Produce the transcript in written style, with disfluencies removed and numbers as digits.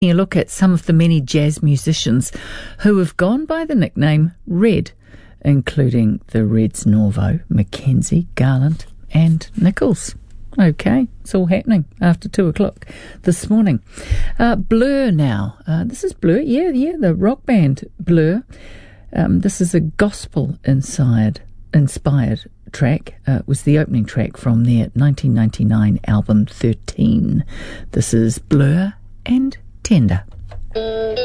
A look at some of the many jazz musicians who have gone by the nickname Red, including the Reds Norvo, Mackenzie, Garland and Nichols. Okay, it's all happening after 2 o'clock this morning. Blur now. This is Blur, yeah, the rock band Blur. This is a gospel-inspired track. It was the opening track from their 1999 album 13. This is Blur and Tender.